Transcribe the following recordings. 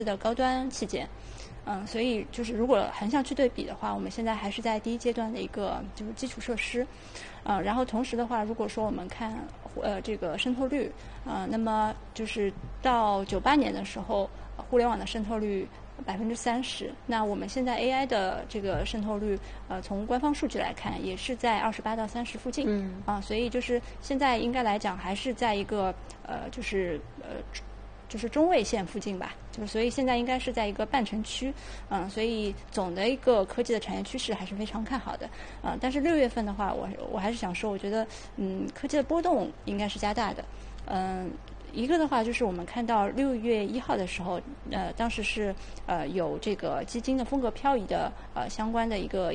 的高端器件。所以就是如果横向去对比的话，我们现在还是在第一阶段的一个就是基础设施，然后同时的话，如果说我们看这个渗透率，那么就是到98年的时候，互联网的渗透率30%，那我们现在 AI 的这个渗透率，从官方数据来看，也是在28到30附近，所以就是现在应该来讲还是在一个就是中位线附近吧，就是所以现在应该是在一个半程区，所以总的一个科技的产业趋势还是非常看好的，但是6月份的话，我还是想说，我觉得科技的波动应该是加大的，一个的话就是我们看到6月1号的时候，当时是有这个基金的风格漂移的相关的一个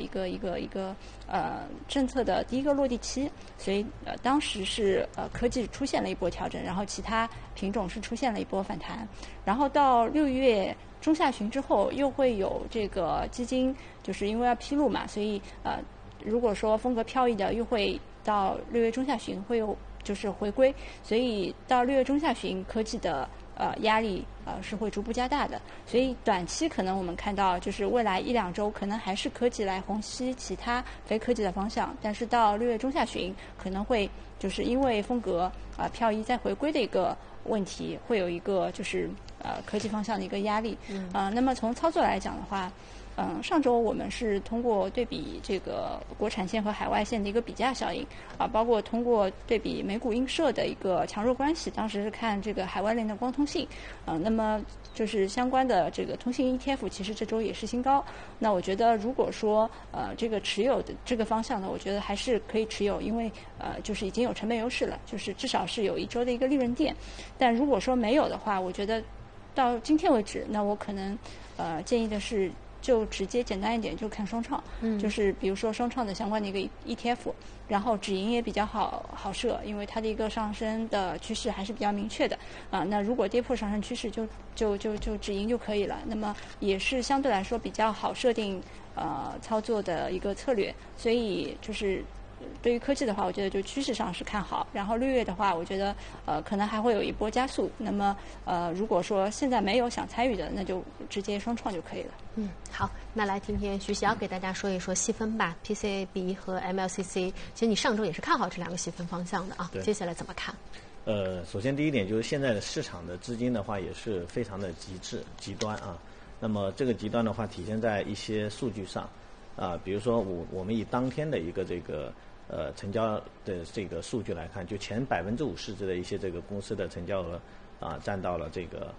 政策的第一个落地期，所以当时是科技出现了一波调整，然后其他品种是出现了一波反弹，然后到6月中下旬之后又会有这个基金，就是因为要披露嘛，所以如果说风格漂移的又会到6月中下旬会有就是回归，所以到6月中下旬科技的压力是会逐步加大的，所以短期可能我们看到就是未来1-2周可能还是科技来虹吸其他非科技的方向，但是到6月中下旬可能会就是因为风格漂移再回归的一个问题，会有一个就是科技方向的一个压力。那么从操作来讲的话，上周我们是通过对比这个国产线和海外线的一个比价效应，包括通过对比美股映射的一个强弱关系，当时是看这个海外链的光通信，那么就是相关的这个通信 ETF 其实这周也是新高。那我觉得如果说这个持有的这个方向呢，我觉得还是可以持有，因为就是已经有成本优势了，就是至少是有1周的一个利润垫。但如果说没有的话，我觉得到今天为止，那我可能建议的是就直接简单一点，就看双创，就是比如说双创的相关的一个 ETF， 然后止盈也比较好设，因为它的一个上升的趋势还是比较明确的那如果跌破上升趋势就止盈就可以了，那么也是相对来说比较好设定操作的一个策略，所以就是对于科技的话，我觉得就趋势上是看好。然后6月的话，我觉得可能还会有一波加速。那么如果说现在没有想参与的，那就直接双创就可以了。 好，那来听听徐晓给大家说一说细分吧 ，PCB 和 MLCC。其实你上周也是看好这2个细分方向的啊，接下来怎么看？ 首先第一点就是现在的市场的资金的话也是非常的极端啊。那么这个极端的话体现在一些数据上比如说我们以当天的一个这个成交的这个数据来看，就前5%市值的一些这个公司的成交额占到了这个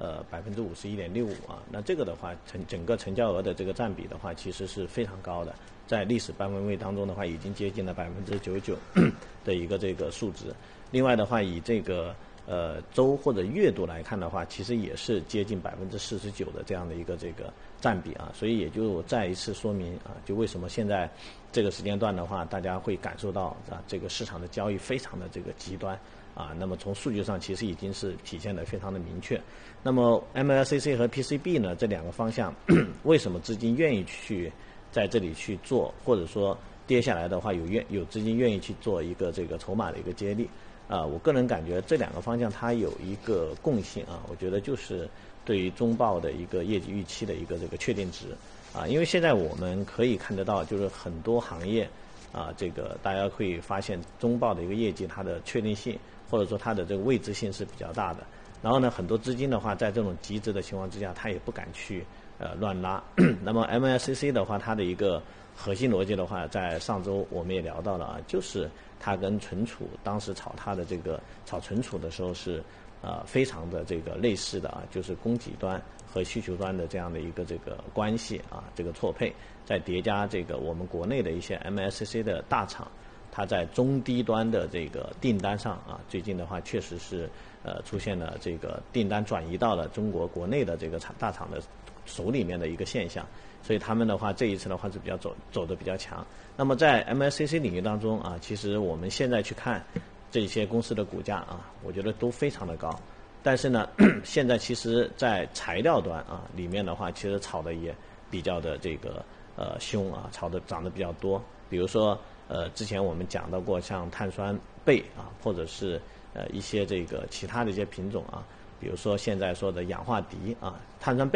51.65%那这个的话整个成交额的这个占比的话其实是非常高的，在历史半位当中的话已经接近了99%的一个这个数值。另外的话以这个周或者月度来看的话，其实也是接近49%的这样的一个这个占比所以也就再一次说明就为什么现在这个时间段的话，大家会感受到这个市场的交易非常的这个极端那么从数据上其实已经是体现的非常的明确。那么 MLCC 和 PCB 呢这2个方向为什么资金愿意去在这里去做，或者说跌下来的话有资金愿意去做一个这个筹码的一个接力我个人感觉这2个方向它有一个共性我觉得就是对于中报的一个业绩预期的一个这个确定值因为现在我们可以看得到，就是很多行业这个大家会发现中报的一个业绩它的确定性或者说它的这个未知性是比较大的。然后呢，很多资金的话在这种极值的情况之下，它也不敢去乱拉。那么 MLCC 的话，它的一个核心逻辑的话，在上周我们也聊到了就是它跟存储当时炒它的这个炒存储的时候是非常的这个类似的就是供给端和需求端的这样的一个这个关系这个错配，再叠加这个我们国内的一些 MLCC 的大厂，它在中低端的这个订单上最近的话确实是出现了这个订单转移到了中国国内的这个大厂的手里面的一个现象，所以他们的话这一次的话是比较走得比较强。那么在 MLCC 领域当中其实我们现在去看这些公司的股价我觉得都非常的高。但是呢现在其实在材料端里面的话其实炒的也比较的这个凶炒的涨得比较多。比如说之前我们讲到过像碳酸钡或者是一些这个其他的一些品种比如说现在说的氧化镝啊，碳酸